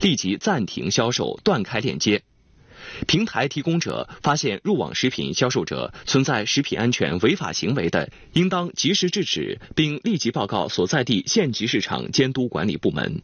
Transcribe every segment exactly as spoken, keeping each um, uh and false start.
立即暂停销售，断开链接。平台提供者发现入网食品销售者存在食品安全违法行为的，应当及时制止，并立即报告所在地县级市场监督管理部门。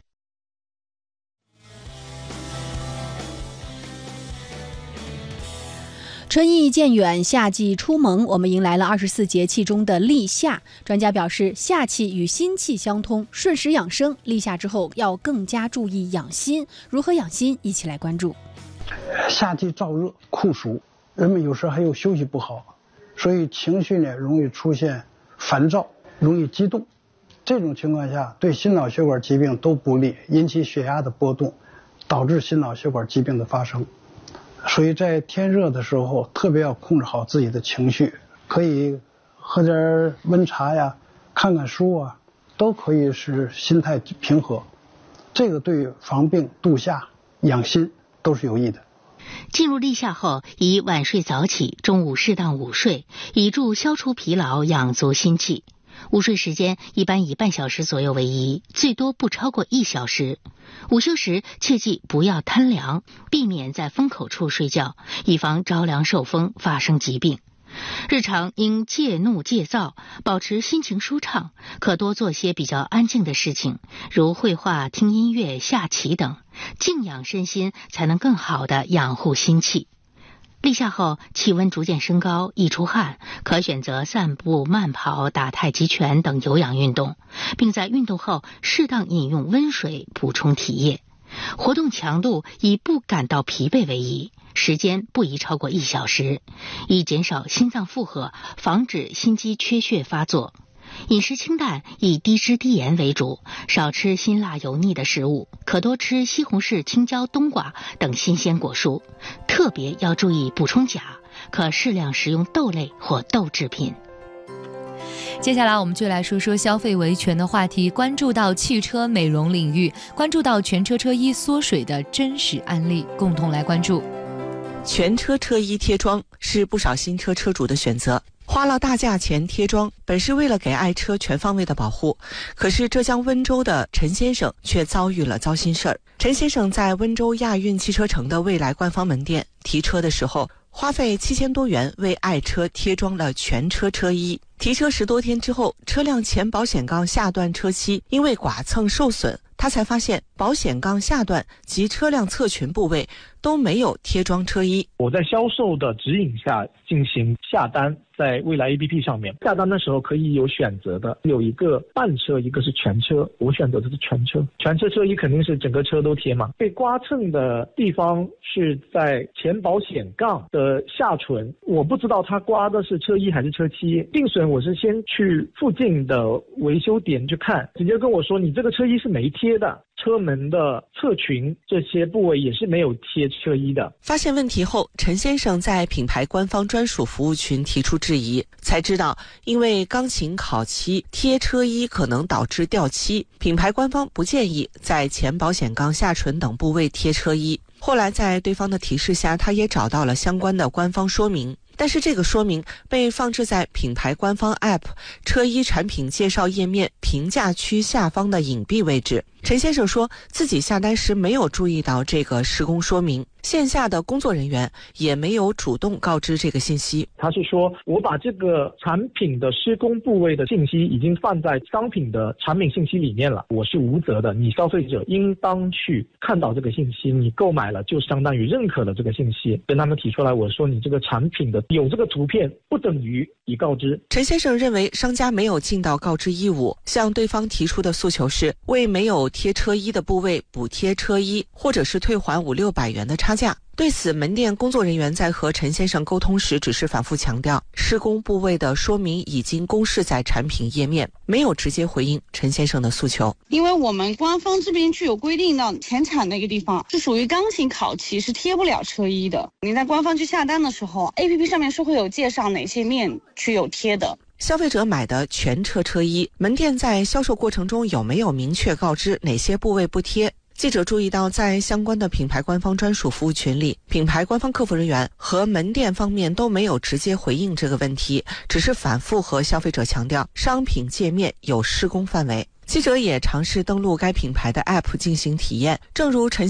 春意渐远，夏季初萌，我们迎来了二十四节气中的立夏。专家表示，夏气与心气相通，顺时养生。立夏之后要更加注意养心，如何养心？一起来关注。 夏季燥热酷暑，人们有时还有休息不好，所以情绪呢容易出现烦躁，容易激动。这种情况下对心脑血管疾病都不利，引起血压的波动，导致心脑血管疾病的发生。所以在天热的时候特别要控制好自己的情绪，可以喝点温茶呀，看看书啊，都可以使心态平和。这个对防病度夏养心都是有益的。 进入立夏后，宜晚睡早起，中午适当午睡，以助消除疲劳，养足心气。午睡时间一般以半小时左右为宜，最多不超过一小时。午休时切记不要贪凉，避免在风口处睡觉，以防着凉受风发生疾病。日常应戒怒戒躁，保持心情舒畅，可多做些比较安静的事情，如绘画、听音乐、下棋等，静养身心，才能更好地养护心气。立夏后气温逐渐升高，易出汗，可选择散步、慢跑、打太极拳等有氧运动，并在运动后适当饮用温水补充体液。活动强度以不感到疲惫为宜，时间不宜超过一小时，以减少心脏负荷，防止心肌缺血发作。饮食清淡，以低脂低盐为主，少吃辛辣油腻的食物，可多吃西红柿、青椒、冬瓜等新鲜果蔬。特别要注意补充钾，可适量食用豆类或豆制品。 接下来我们就来说说消费维权的话题，关注到汽车美容领域，关注到全车车衣缩水的真实案例，共同来关注。 全车车衣贴装是不少新车车主的选择，花了大价钱贴装，本是为了给爱车全方位的保护。可是浙江温州的陈先生却遭遇了糟心事儿。陈先生在温州亚运汽车城的未来官方门店提车的时候，花费七千多元为爱车贴装了全车车衣。提车十多天之后，车辆前保险杠下段车漆因为剐蹭受损，他才发现保险杠下段及车辆侧裙部位都没有贴装车衣。 我在销售的指引下进行下单，在未来 A P P 上面下单的时候可以有选择的，有一个半车，一个是全车，我选择的是全车。全车车衣肯定是整个车都贴嘛。被刮蹭的地方是在前保险杠的下唇，我不知道他刮的是车衣还是车漆。定损我是先去附近的维修点去看，直接跟我说你这个车衣是没贴的，车门的侧裙这些部位也是没有贴车衣的。 发现问题后，陈先生在品牌官方专属服务群提出质疑，才知道因为钢琴烤漆贴车衣可能导致掉漆，品牌官方不建议在前保险杠下唇等部位贴车衣。后来在对方的提示下，他也找到了相关的官方说明，但是这个说明被放置在品牌官方 App 车衣产品介绍页面评价区下方的隐蔽位置。陈先生说自己下单时没有注意到这个施工说明，线下的工作人员也没有主动告知这个信息。 他是说我把这个产品的施工部位的信息已经放在商品的产品信息里面了，我是无责的，你消费者应当去看到这个信息，你购买了就相当于认可了这个信息。跟他们提出来，我说你这个产品的有这个图片不等于已告知。 陈先生认为商家没有尽到告知义务，向对方提出的诉求是为没有贴车衣的部位补贴车衣，或者是退还五六百元的差价。对此，门店工作人员在和陈先生沟通时只是反复强调，施工部位的说明已经公示在产品页面，没有直接回应陈先生的诉求。 因为我们官方这边具有规定的前产那个地方是属于钢琴烤漆，是贴不了车衣的。你在官方去下单的时候 A P P 上面是会有介绍哪些面去有贴的。 消费者买的全车车衣，门店在销售过程中有没有明确告知哪些部位不贴？记者注意到，在相关的品牌官方专属服务群里，品牌官方客服人员和门店方面都没有直接回应这个问题，只是反复和消费者强调商品界面有施工范围。记者也尝试登录该品牌的 App 进行体验，正如陈